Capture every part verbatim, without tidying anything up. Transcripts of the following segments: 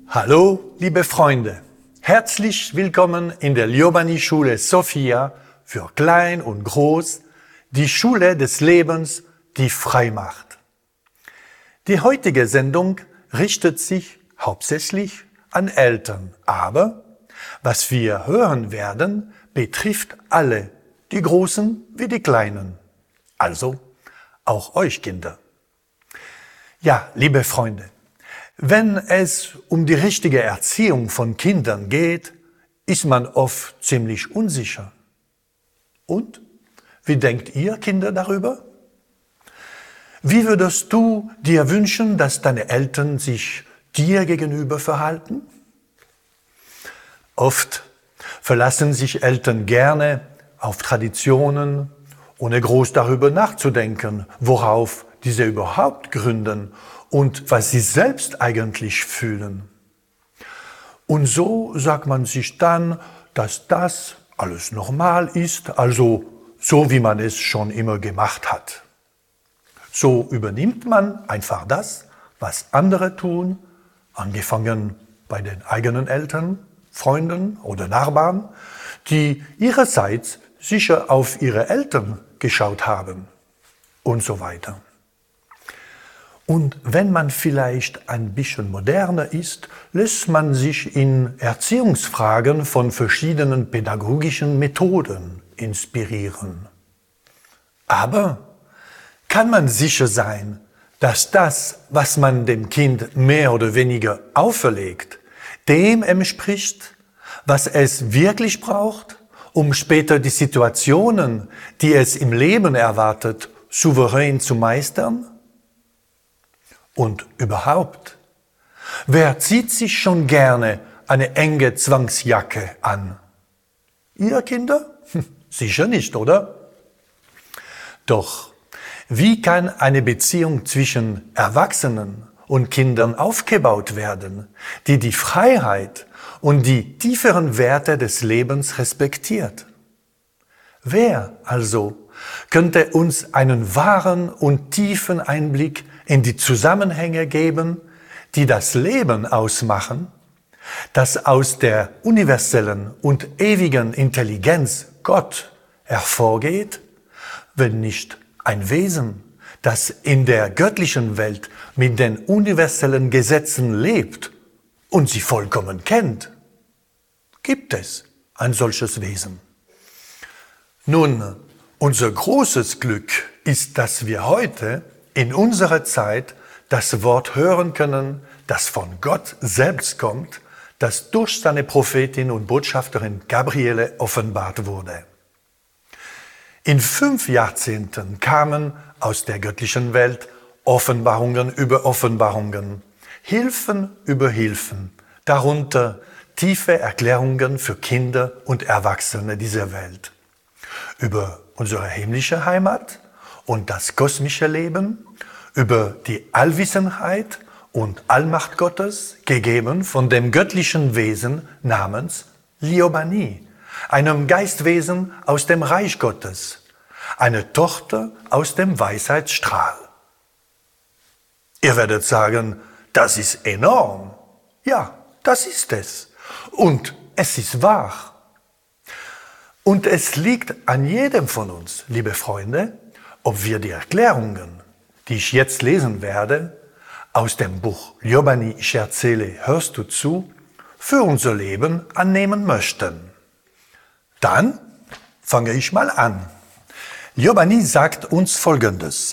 Hallo, liebe Freunde. Herzlich willkommen in der Liobani-Schule Sophia für Klein und Groß, die Schule des Lebens, die frei macht. Die heutige Sendung richtet sich hauptsächlich an Eltern, aber was wir hören werden, betrifft alle, die Großen wie die Kleinen, also auch euch Kinder. Ja, liebe Freunde, wenn es um die richtige Erziehung von Kindern geht, ist man oft ziemlich unsicher. Und? Wie denkt ihr, Kinder, darüber? Wie würdest du dir wünschen, dass deine Eltern sich dir gegenüber verhalten? Oft verlassen sich Eltern gerne auf Traditionen, ohne groß darüber nachzudenken, worauf diese überhaupt gründen und was sie selbst eigentlich fühlen. Und so sagt man sich dann, dass das alles normal ist, also so wie man es schon immer gemacht hat. So übernimmt man einfach das, was andere tun, angefangen bei den eigenen Eltern, Freunden oder Nachbarn, die ihrerseits sicher auf ihre Eltern geschaut haben und so weiter. Und wenn man vielleicht ein bisschen moderner ist, lässt man sich in Erziehungsfragen von verschiedenen pädagogischen Methoden inspirieren. Aber kann man sicher sein, dass das, was man dem Kind mehr oder weniger auferlegt, dem entspricht, was es wirklich braucht, um später die Situationen, die es im Leben erwartet, souverän zu meistern? Und überhaupt, wer zieht sich schon gerne eine enge Zwangsjacke an? Ihr Kinder? Sicher nicht, oder? Doch, wie kann eine Beziehung zwischen Erwachsenen und Kindern aufgebaut werden, die die Freiheit und die tieferen Werte des Lebens respektiert? Wer also könnte uns einen wahren und tiefen Einblick in die Zusammenhänge geben, die das Leben ausmachen, das aus der universellen und ewigen Intelligenz Gott hervorgeht, wenn nicht ein Wesen, das in der göttlichen Welt mit den universellen Gesetzen lebt und sie vollkommen kennt? Gibt es ein solches Wesen? Nun, unser großes Glück ist, dass wir heute in unserer Zeit das Wort hören können, das von Gott selbst kommt, das durch seine Prophetin und Botschafterin Gabriele offenbart wurde. In fünf Jahrzehnten kamen aus der göttlichen Welt Offenbarungen über Offenbarungen, Hilfen über Hilfen, darunter tiefe Erklärungen für Kinder und Erwachsene dieser Welt, über unsere himmlische Heimat und das kosmische Leben, über die Allwissenheit und Allmacht Gottes, gegeben von dem göttlichen Wesen namens Liobani, einem Geistwesen aus dem Reich Gottes, eine Tochter aus dem Weisheitsstrahl. Ihr werdet sagen, das ist enorm. Ja, das ist es. Und es ist wahr. Und es liegt an jedem von uns, liebe Freunde, ob wir die Erklärungen, die ich jetzt lesen werde, aus dem Buch Liobani, ich erzähle, hörst du zu, für unser Leben annehmen möchten. Dann fange ich mal an. Liobani sagt uns Folgendes.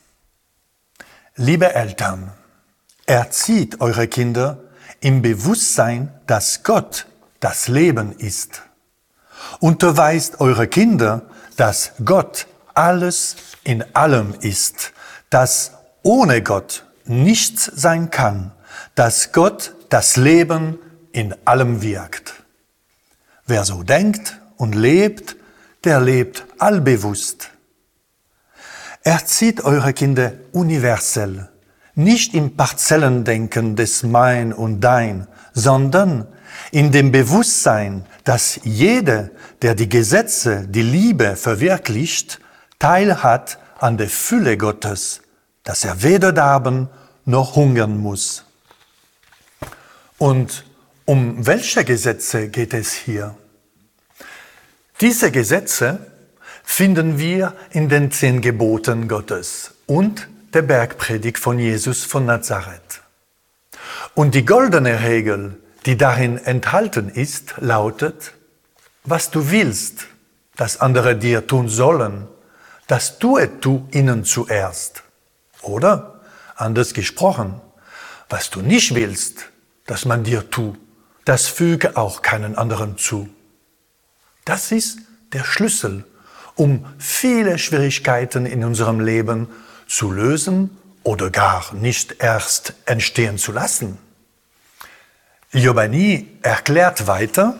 Liebe Eltern, erzieht eure Kinder im Bewusstsein, dass Gott das Leben ist. Unterweist eure Kinder, dass Gott alles in allem ist, dass ohne Gott nichts sein kann, dass Gott das Leben in allem wirkt. Wer so denkt und lebt, der lebt allbewusst. Erzieht eure Kinder universell, nicht im Parzellendenken des Mein und Dein, sondern in dem Bewusstsein, dass jeder, der die Gesetze, die Liebe verwirklicht, Teil hat an der Fülle Gottes, dass er weder darben noch hungern muss. Und um welche Gesetze geht es hier? Diese Gesetze finden wir in den zehn Geboten Gottes und der Bergpredigt von Jesus von Nazareth. Und die goldene Regel, die darin enthalten ist, lautet: Was du willst, dass andere dir tun sollen, das tue du ihnen zuerst. Oder, anders gesprochen, was du nicht willst, dass man dir tut, das füge auch keinen anderen zu. Das ist der Schlüssel, um viele Schwierigkeiten in unserem Leben zu lösen oder gar nicht erst entstehen zu lassen. Giovanni erklärt weiter: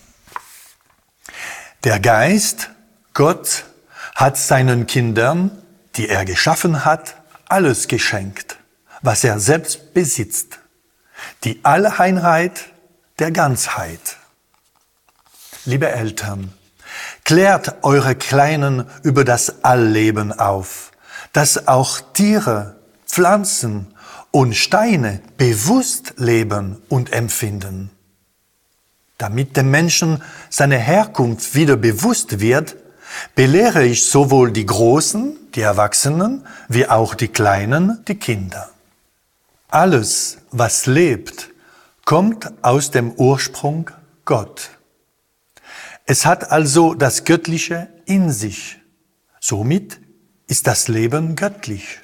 Der Geist, Gott, hat seinen Kindern, die er geschaffen hat, alles geschenkt, was er selbst besitzt. Die Alleinheit der Ganzheit. Liebe Eltern, klärt eure Kleinen über das Allleben auf, dass auch Tiere, Pflanzen und Steine bewusst leben und empfinden. Damit dem Menschen seine Herkunft wieder bewusst wird, belehre ich sowohl die Großen, die Erwachsenen, wie auch die Kleinen, die Kinder. Alles, was lebt, kommt aus dem Ursprung Gott. Es hat also das Göttliche in sich. Somit ist das Leben göttlich.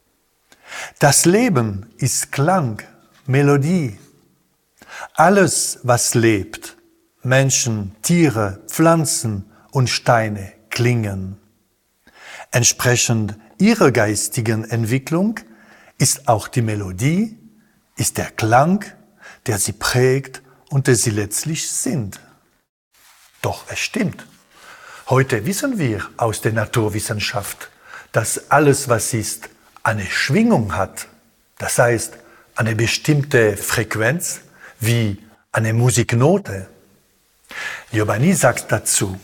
Das Leben ist Klang, Melodie. Alles, was lebt, Menschen, Tiere, Pflanzen und Steine, klingen. Entsprechend ihrer geistigen Entwicklung ist auch die Melodie, ist der Klang, der sie prägt und der sie letztlich sind. Doch es stimmt. Heute wissen wir aus der Naturwissenschaft, dass alles, was ist, eine Schwingung hat. Das heißt, eine bestimmte Frequenz, wie eine Musiknote. Giovanni sagt dazu: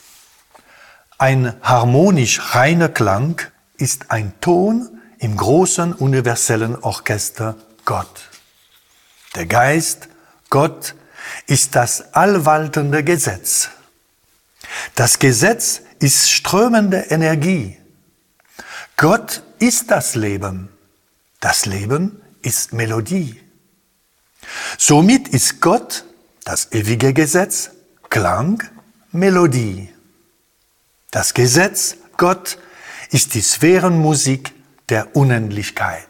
Ein harmonisch reiner Klang ist ein Ton im großen universellen Orchester Gott. Der Geist, Gott, ist das allwaltende Gesetz. Das Gesetz ist strömende Energie. Gott ist das Leben. Das Leben ist Melodie. Somit ist Gott, das ewige Gesetz, Klang, Melodie. Das Gesetz, Gott, ist die Sphärenmusik der Unendlichkeit.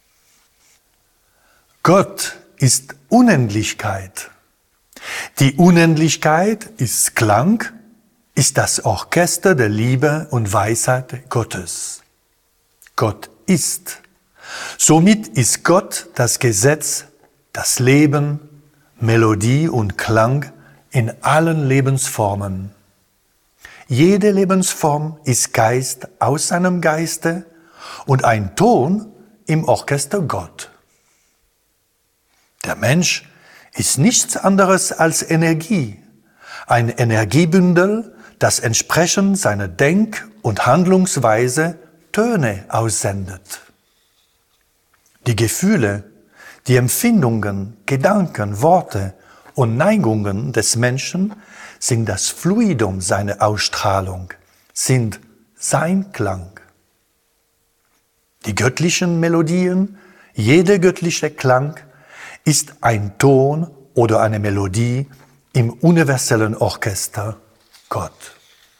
Gott ist Unendlichkeit. Die Unendlichkeit ist Klang, ist das Orchester der Liebe und Weisheit Gottes. Gott ist. Somit ist Gott das Gesetz, das Leben, Melodie und Klang in allen Lebensformen. Jede Lebensform ist Geist aus seinem Geiste und ein Ton im Orchester Gott. Der Mensch ist nichts anderes als Energie, ein Energiebündel, das entsprechend seiner Denk- und Handlungsweise Töne aussendet. Die Gefühle, die Empfindungen, Gedanken, Worte und Neigungen des Menschen sind das Fluidum seiner Ausstrahlung, sind sein Klang. Die göttlichen Melodien, jeder göttliche Klang ist ein Ton oder eine Melodie im universellen Orchester Gott.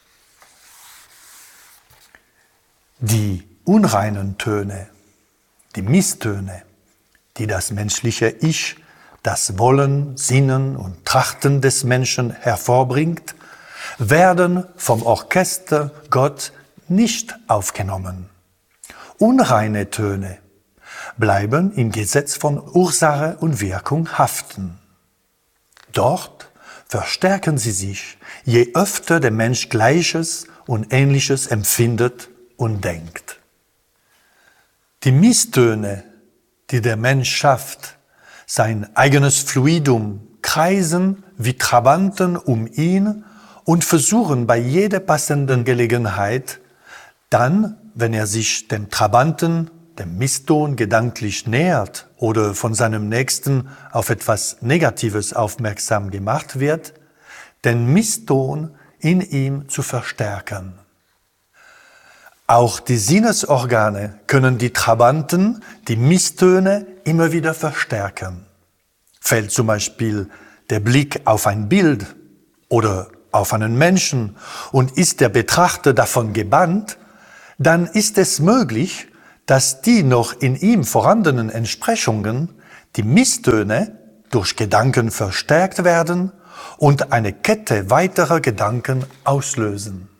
Die unreinen Töne, die Misstöne, die das menschliche Ich, das Wollen, Sinnen und Trachten des Menschen hervorbringt, werden vom Orchester Gott nicht aufgenommen. Unreine Töne bleiben im Gesetz von Ursache und Wirkung haften. Dort verstärken sie sich, je öfter der Mensch Gleiches und Ähnliches empfindet und denkt. Die Misstöne, die der Mensch schafft, sein eigenes Fluidum, kreisen wie Trabanten um ihn und versuchen bei jeder passenden Gelegenheit, dann, wenn er sich dem Trabanten, dem Misston gedanklich nähert oder von seinem Nächsten auf etwas Negatives aufmerksam gemacht wird, den Misston in ihm zu verstärken. Auch die Sinnesorgane können die Trabanten, die Misstöne immer wieder verstärken. Fällt zum Beispiel der Blick auf ein Bild oder auf einen Menschen und ist der Betrachter davon gebannt, dann ist es möglich, dass die noch in ihm vorhandenen Entsprechungen, die Misstöne, durch Gedanken verstärkt werden und eine Kette weiterer Gedanken auslösen.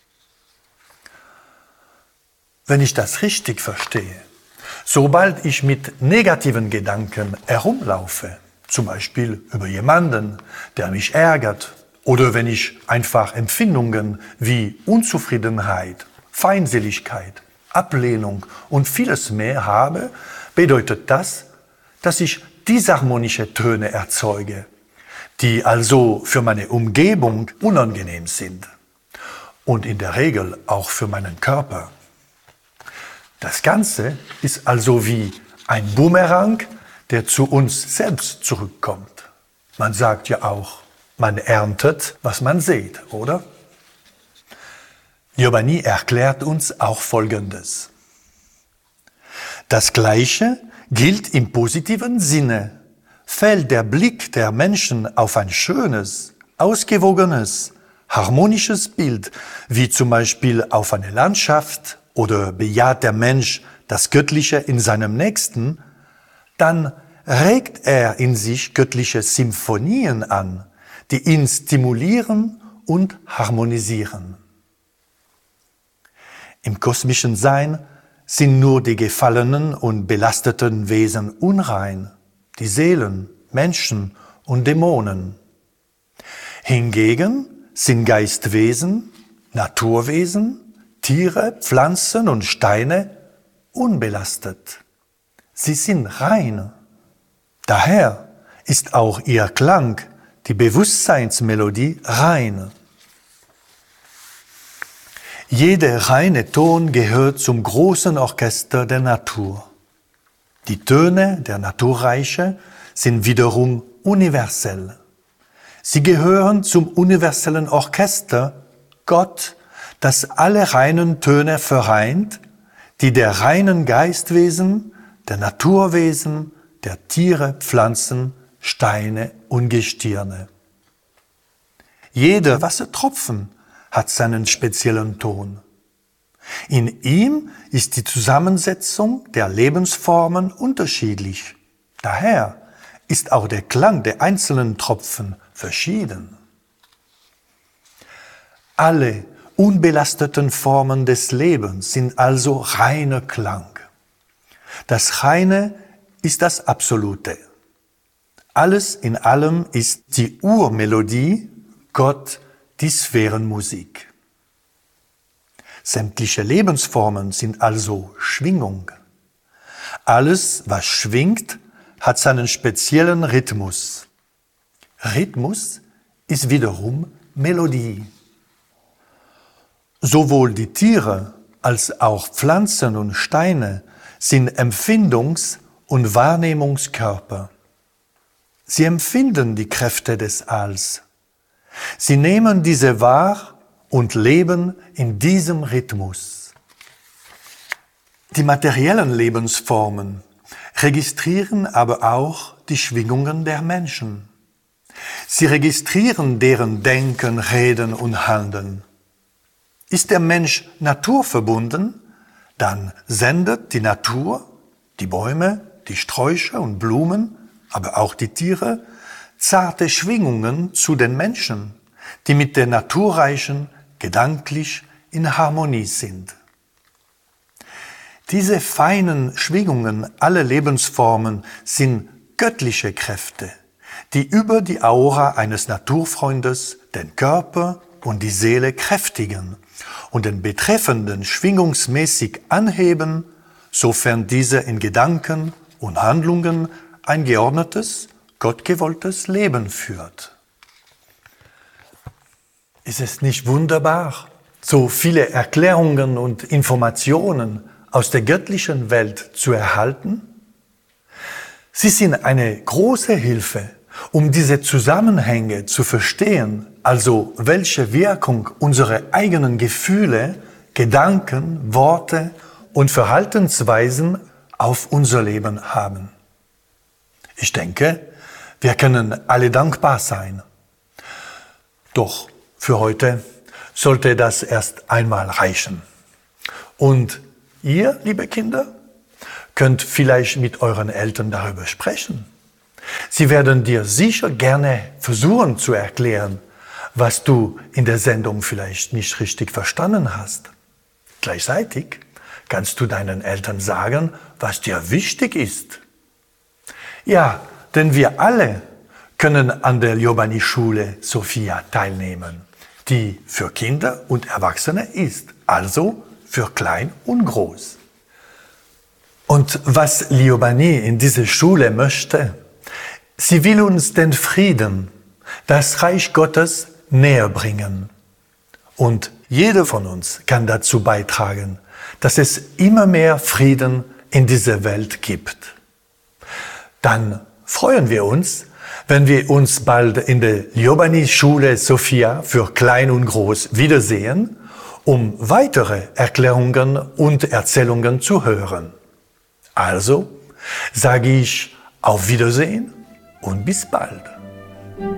Wenn ich das richtig verstehe, sobald ich mit negativen Gedanken herumlaufe, zum Beispiel über jemanden, der mich ärgert, oder wenn ich einfach Empfindungen wie Unzufriedenheit, Feindseligkeit, Ablehnung und vieles mehr habe, bedeutet das, dass ich disharmonische Töne erzeuge, die also für meine Umgebung unangenehm sind und in der Regel auch für meinen Körper. Das Ganze ist also wie ein Bumerang, der zu uns selbst zurückkommt. Man sagt ja auch, man erntet, was man sät, oder? Giovanni erklärt uns auch Folgendes. Das Gleiche gilt im positiven Sinne. Fällt der Blick der Menschen auf ein schönes, ausgewogenes, harmonisches Bild, wie zum Beispiel auf eine Landschaft, oder bejaht der Mensch das Göttliche in seinem Nächsten, dann regt er in sich göttliche Symphonien an, die ihn stimulieren und harmonisieren. Im kosmischen Sein sind nur die gefallenen und belasteten Wesen unrein, die Seelen, Menschen und Dämonen. Hingegen sind Geistwesen, Naturwesen, Tiere, Pflanzen und Steine unbelastet. Sie sind rein. Daher ist auch ihr Klang, die Bewusstseinsmelodie, rein. Jeder reine Ton gehört zum großen Orchester der Natur. Die Töne der Naturreiche sind wiederum universell. Sie gehören zum universellen Orchester Gott, das alle reinen Töne vereint, die der reinen Geistwesen, der Naturwesen, der Tiere, Pflanzen, Steine und Gestirne. Jeder Wassertropfen hat seinen speziellen Ton. In ihm ist die Zusammensetzung der Lebensformen unterschiedlich. Daher ist auch der Klang der einzelnen Tropfen verschieden. Alle unbelasteten Formen des Lebens sind also reiner Klang. Das Reine ist das Absolute. Alles in allem ist die Urmelodie, Gott, die Sphärenmusik. Sämtliche Lebensformen sind also Schwingung. Alles, was schwingt, hat seinen speziellen Rhythmus. Rhythmus ist wiederum Melodie. Sowohl die Tiere als auch Pflanzen und Steine sind Empfindungs- und Wahrnehmungskörper. Sie empfinden die Kräfte des Alls. Sie nehmen diese wahr und leben in diesem Rhythmus. Die materiellen Lebensformen registrieren aber auch die Schwingungen der Menschen. Sie registrieren deren Denken, Reden und Handeln. Ist der Mensch naturverbunden, dann sendet die Natur, die Bäume, die Sträucher und Blumen, aber auch die Tiere, zarte Schwingungen zu den Menschen, die mit der Naturreichen gedanklich in Harmonie sind. Diese feinen Schwingungen aller Lebensformen sind göttliche Kräfte, die über die Aura eines Naturfreundes den Körper und die Seele kräftigen und den Betreffenden schwingungsmäßig anheben, sofern dieser in Gedanken und Handlungen ein geordnetes, gottgewolltes Leben führt. Ist es nicht wunderbar, so viele Erklärungen und Informationen aus der göttlichen Welt zu erhalten? Sie sind eine große Hilfe, um diese Zusammenhänge zu verstehen, also welche Wirkung unsere eigenen Gefühle, Gedanken, Worte und Verhaltensweisen auf unser Leben haben. Ich denke, wir können alle dankbar sein. Doch für heute sollte das erst einmal reichen. Und ihr, liebe Kinder, könnt vielleicht mit euren Eltern darüber sprechen. Sie werden dir sicher gerne versuchen zu erklären, was du in der Sendung vielleicht nicht richtig verstanden hast. Gleichzeitig kannst du deinen Eltern sagen, was dir wichtig ist. Ja, denn wir alle können an der Liobani-Schule Sophia teilnehmen, die für Kinder und Erwachsene ist, also für klein und groß. Und was Liobani in dieser Schule möchte, sie will uns den Frieden, das Reich Gottes näher bringen. Und jeder von uns kann dazu beitragen, dass es immer mehr Frieden in dieser Welt gibt. Dann freuen wir uns, wenn wir uns bald in der Liobani-Schule Sophia für Klein und Groß wiedersehen, um weitere Erklärungen und Erzählungen zu hören. Also sage ich auf Wiedersehen und bis bald.